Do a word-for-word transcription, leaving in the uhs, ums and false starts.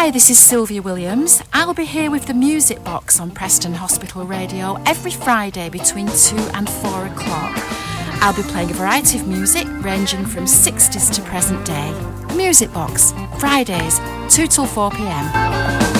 Hi, this is Sylvia Williams. I'll be here with the Music Box on Preston Hospital Radio every Friday between two and four o'clock. I'll be playing a variety of music ranging from sixties to present day. Music Box, Fridays, two till four p m.